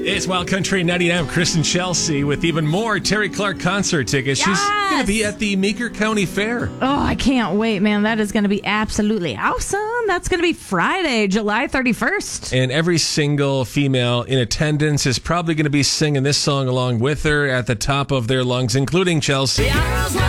It's Wild Country 99. Kristen Chelsea with even more Terry Clark concert tickets. Yes! She's going to be at the Meeker County Fair. Oh, I can't wait, man. That is going to be absolutely awesome. That's going to be Friday, July 31st. And every single female in attendance is probably going to be singing this song along with her at the top of their lungs, including Chelsea.